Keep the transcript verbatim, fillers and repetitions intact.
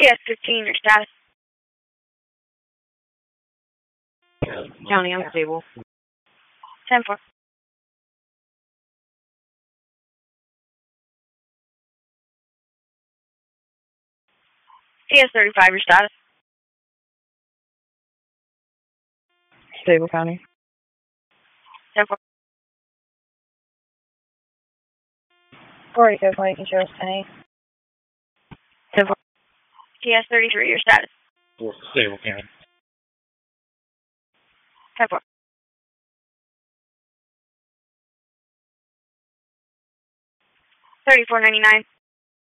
T S fifteen, your status. County, unstable. ten four. T S thirty-five, your status. Stable, County. ten four. forty-fifth Lake Insurance, County. ten four. T S thirty-three, your status. Stable, County. ten four. thirty-four ninety-nine.